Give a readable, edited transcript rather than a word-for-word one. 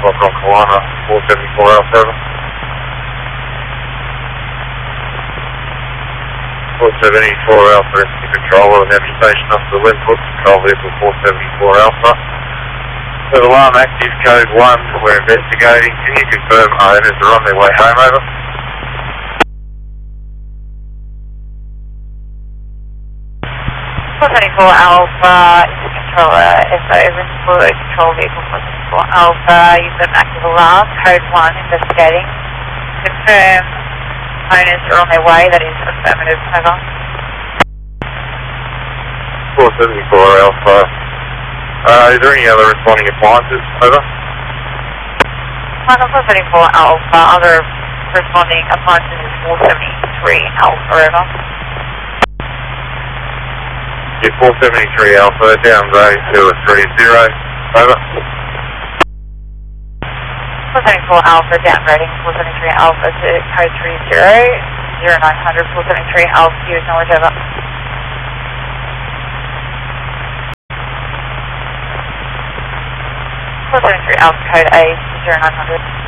o'clock on Kalana, 474 Alpha. 474 Alpha, rescue control with navigation up to Westwood, control vehicle 474 Alpha. So alarm active, code 1, we're investigating. Can you confirm owners are on their way home, over? Alpha, controller, SO Westwood, control vehicle 474 Alpha, you've got an active alarm, code 1, investigating. Confirm owners are on their way, that is affirmative, over. 474 Alpha. Is there any other responding appliances, over? 474 Alpha, other responding appliances is 473 Alpha, over. 473 Alpha, down bay 230, over. 474 Alpha, down rating 473 Alpha to code 30, 0900, 473 Alpha, you acknowledge, over. 473 Alpha, code A, 0900.